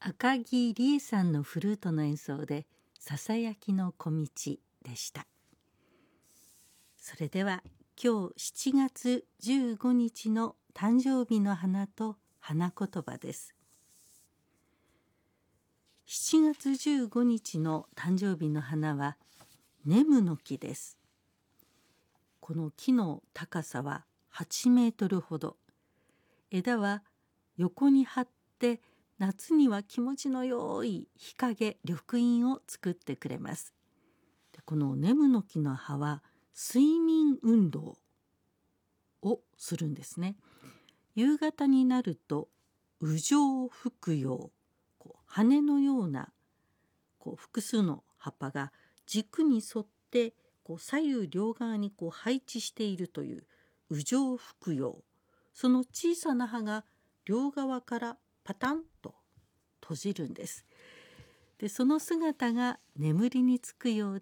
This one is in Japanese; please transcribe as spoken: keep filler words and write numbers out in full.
赤木理恵さんのフルートの演奏でささやきの小道でした。それでは今日しちがつじゅうごにちの誕生日の花と花言葉です。しちがつじゅうごにちの誕生日の花はネムの木です。この木の高さははちメートルほど。枝は横に張って夏には気持ちの良い日陰緑蔭を作ってくれます。でこのネムの木の葉は睡眠運動をするんですね。夕方になると羽状複葉、こう羽のようなこう複数の葉っぱが軸に沿ってこう左右両側にこう配置しているという羽状複葉、その小さな葉が両側からパタンと閉じるんです。でその姿が眠りにつくよう